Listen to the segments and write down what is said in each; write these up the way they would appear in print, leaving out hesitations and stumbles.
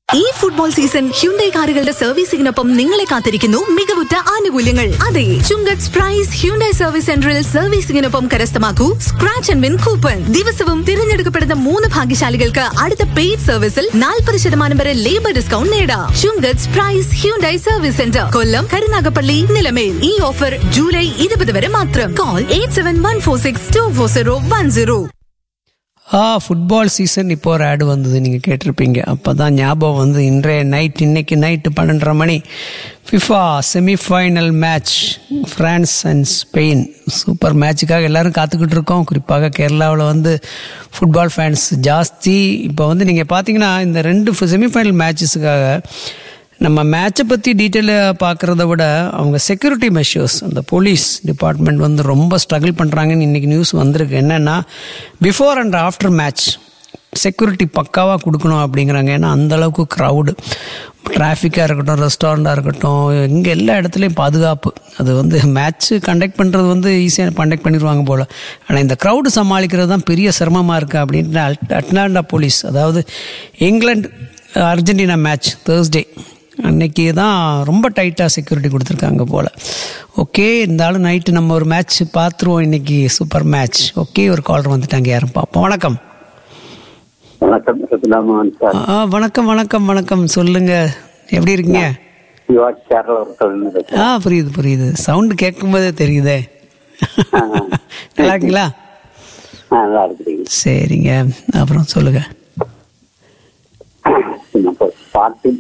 ഈ football season Hyundai കാറുകളുടെ സർവീസിംഗിനൊപ്പം നിങ്ങളെ കാത്തിരിക്കുന്നു മികവുറ്റ ആനുകൂല്യങ്ങൾ. അതെ, ചുങ്കത്ത് പ്രൈസ് ഹ്യുണ്ടായി സർവീസ് സെന്ററിൽ സർവീസിംഗിനൊപ്പം കരസ്ഥമാക്കൂ സ്ക്രാച്ച് ആൻഡ് വിൻ കൂപ്പൺ. ദിവസവും തിരഞ്ഞെടുക്കപ്പെടുന്ന 3 ഭാഗ്യശാലികൾക്ക് അടുത്ത പെയ്ഡ് സർവീസിൽ 40% വരെ ലേബർ ഡിസ്കൗണ്ട് നേടാം. ചുങ്കത്ത് പ്രൈസ് ഹ്യുണ്ടായി സർവീസ് സെന്റർ, കൊല്ലം, കരുനാഗപ്പള്ളി, നിലമേൽ. ഈ ഓഫർ ജൂലൈ 20 വരെ മാത്രം. കോൾ 871446240110. ஃபுட்பால் சீசன் இப்போ ஒரு ஆடு வந்தது, நீங்கள் கேட்டிருப்பீங்க. அப்போ தான் ஞாபகம் வந்து இன்னைக்கு night 12:30 money FIFA semi-final match France and Spain. Super மேட்சுக்காக எல்லோரும் காத்துக்கிட்டு இருக்கோம். குறிப்பாக கேரளாவில் வந்து ஃபுட்பால் ஃபேன்ஸ் ஜாஸ்தி. இப்போ வந்து நீங்கள் பார்த்தீங்கன்னா இந்த 2 செமிஃபைனல் மேட்சஸுக்காக நம்ம மேட்சை பற்றி டீட்டெயிலாக பார்க்குறத விட அவங்க செக்யூரிட்டி மெஷர்ஸ், அந்த போலீஸ் டிபார்ட்மெண்ட் வந்து ரொம்ப ஸ்ட்ரகிள் பண்ணுறாங்கன்னு இன்றைக்கி நியூஸ் வந்திருக்கு. என்னென்னா before and after match security பக்காவாக கொடுக்கணும் அப்படிங்கிறாங்க. ஏன்னா அந்தளவுக்கு க்ரௌடு, டிராஃபிக்காக இருக்கட்டும், ரெஸ்டாரண்ட்டாக இருக்கட்டும், இங்கே எல்லா இடத்துலையும் பாதுகாப்பு. அது வந்து மேட்ச்சு கண்டக்ட் பண்ணுறது வந்து ஈஸியாக கண்டக்ட் பண்ணிடுவாங்க போல். ஆனால் இந்த க்ரௌடு சமாளிக்கிறது தான் பெரிய சிரமமாக இருக்குது அப்படின்ட்டு அட்லாண்டா போலீஸ், அதாவது இங்கிலாந்து அர்ஜென்டினா மேட்ச் தேர்ஸ்டே அன்னைக்கு தான் ரொம்ப டைட்டாக செக்யூரிட்டி கொடுத்துருக்காங்க போல். ஓகே, இருந்தாலும் நைட்டு நம்ம ஒரு மேட்ச் பார்த்துருவோம். இன்னைக்கு சூப்பர் மேட்ச். ஓகே, ஒரு காலர் வந்துட்டாங்க, யாரும் பார்ப்போம். வணக்கம். வணக்கம் வணக்கம் வணக்கம் சொல்லுங்க, எப்படி இருக்கீங்க? புரியுது. சவுண்டு கேட்கும் போதே தெரியுதே. நல்லா இருக்கீங்களா? சரிங்க, அப்புறம் சொல்லுங்க. பாட்டு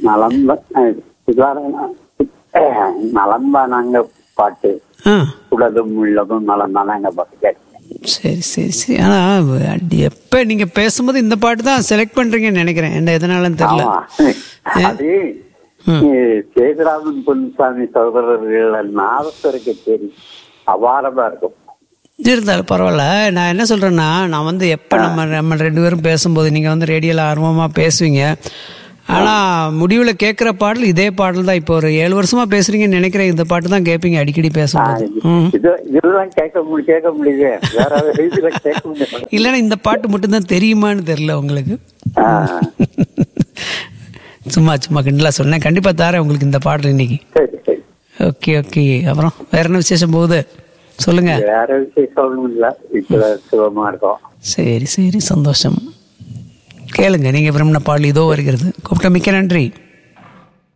நலம்பானாங்க பாட்டு, உலகம் உள்ளதும் நலம்பானாங்க பாட்டு கேட்டேன். சரி. ஆனா எப்ப நீங்க பேசும்போது இந்த பாட்டு தான் செலக்ட் பண்றீங்கன்னு நினைக்கிறேன். எதனாலன்னு தெரியல. அது சேதுராமன் பொன்னுசாமி சகோதரர்கள் நாதஸ்வர கச்சேரி அபாரமா இருக்கும். இருந்தாலும் பரவாயில்ல. நான் என்ன சொல்றேன்னா, நான் வந்து எப்ப நம்ம 2 பேரும் பேசும்போது நீங்க வந்து ரேடியோல ஆர்வமா பேசுவீங்க. ஆனா முடிவுல கேட்கிற பாடல் இதே பாடல் தான். இப்போ ஒரு 7 வருஷமா பேசுறீங்கன்னு நினைக்கிறேன். இந்த பாட்டு தான் கேட்பீங்க அடிக்கடி பேசும்போது. இல்லைன்னா இந்த பாட்டு மட்டும் தான் தெரியுமான்னு தெரியல உங்களுக்கு. சும்மா கிண்டலா சொன்னேன். கண்டிப்பா தாரேன் உங்களுக்கு இந்த பாடல் இன்னைக்கு. ஓகே. அப்புறம் வேற என்ன விசேஷம் போகுது சொல்லுங்க. வேற விசேஷம் இல்ல, சுகமா இருக்கும். சரி, சந்தோஷம். கேளுங்க, நீங்க விரும்பின பாடல் இதோ வருகிறது. கூப்பிட்ட மிக்க நன்றி.